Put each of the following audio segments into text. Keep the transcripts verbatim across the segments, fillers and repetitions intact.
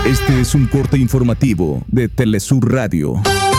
Este es un corte informativo de Telesur Radio.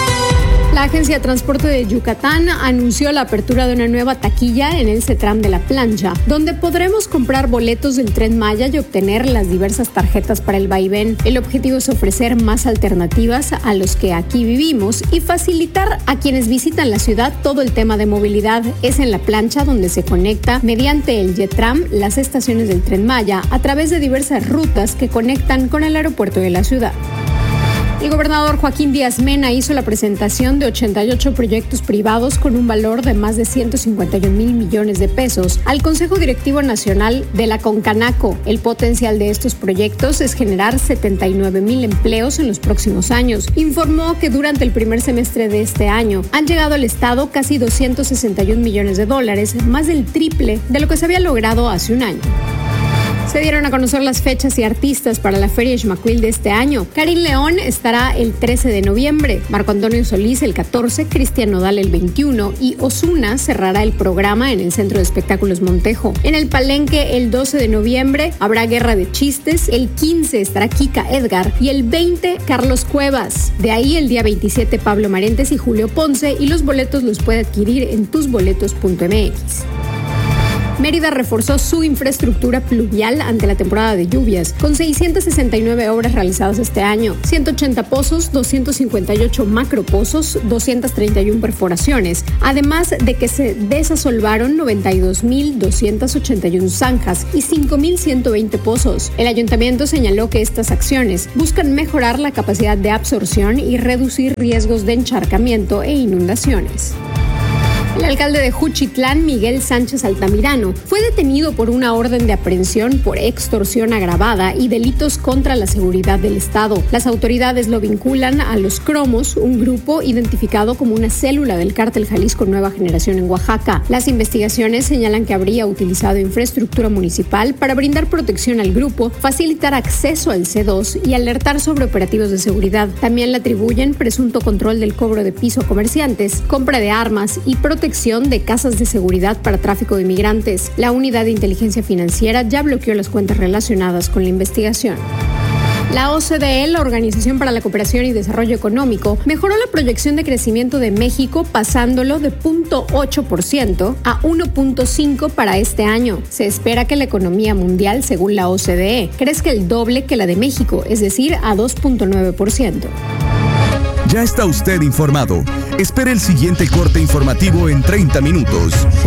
La Agencia de Transporte de Yucatán anunció la apertura de una nueva taquilla en el CETRAM de La Plancha, donde podremos comprar boletos del Tren Maya y obtener las diversas tarjetas para el vaivén. El objetivo es ofrecer más alternativas a los que aquí vivimos y facilitar a quienes visitan la ciudad todo el tema de movilidad. Es en La Plancha donde se conecta mediante el YETRAM las estaciones del Tren Maya a través de diversas rutas que conectan con el aeropuerto de la ciudad. El gobernador Joaquín Díaz Mena hizo la presentación de ochenta y ocho proyectos privados con un valor de más de ciento cincuenta y un mil millones de pesos al Consejo Directivo Nacional de la Concanaco. El potencial de estos proyectos es generar setenta y nueve mil empleos en los próximos años. Informó que durante el primer semestre de este año han llegado al Estado casi doscientos sesenta y un millones de dólares, más del triple de lo que se había logrado hace un año. Se dieron a conocer las fechas y artistas para la Feria Ixmaquil de este año. Karin León estará el trece de noviembre, Marco Antonio Solís el catorce, Cristian Nodal el veintiuno y Ozuna cerrará el programa en el Centro de Espectáculos Montejo. En el Palenque el doce de noviembre habrá Guerra de Chistes, el quince estará Kika Edgar y el veinte Carlos Cuevas. De ahí el día veintisiete Pablo Marentes y Julio Ponce, y los boletos los puede adquirir en tus boletos punto m x. Mérida reforzó su infraestructura pluvial ante la temporada de lluvias, con seiscientas sesenta y nueve obras realizadas este año, ciento ochenta pozos, doscientos cincuenta y ocho macropozos, doscientas treinta y una perforaciones, además de que se desasolvaron noventa y dos mil doscientas ochenta y una zanjas y cinco mil ciento veinte pozos. El ayuntamiento señaló que estas acciones buscan mejorar la capacidad de absorción y reducir riesgos de encharcamiento e inundaciones. El alcalde de Juchitlán, Miguel Sánchez Altamirano, fue detenido por una orden de aprehensión por extorsión agravada y delitos contra la seguridad del Estado. Las autoridades lo vinculan a Los Cromos, un grupo identificado como una célula del cártel Jalisco Nueva Generación en Oaxaca. Las investigaciones señalan que habría utilizado infraestructura municipal para brindar protección al grupo, facilitar acceso al C dos y alertar sobre operativos de seguridad. También le atribuyen presunto control del cobro de piso a comerciantes, compra de armas y protección de casas de seguridad para tráfico de inmigrantes. La unidad de inteligencia financiera ya bloqueó las cuentas relacionadas con la investigación. La O C D E, la Organización para la Cooperación y Desarrollo Económico, mejoró la proyección de crecimiento de México pasándolo de cero punto ocho por ciento a uno punto cinco por ciento para este año. Se espera que la economía mundial, según la O C D E, crezca el doble que la de México, es decir, a dos punto nueve por ciento. Ya está usted informado. Espere el siguiente corte informativo en treinta minutos.